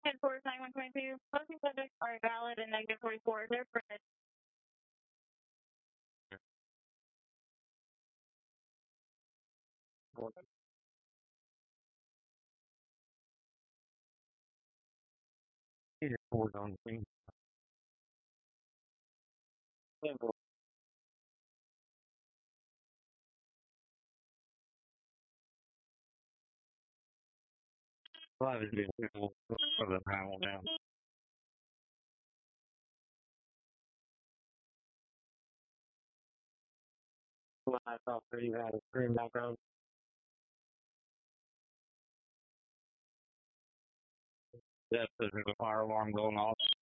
Headquarters 9122. Closing subjects are valid and negative 44. They're permitted. He's forward on the scene. Well, I was doing people for the panel now. Well, I thought that you had a screen background. That's because there's a fire alarm going off.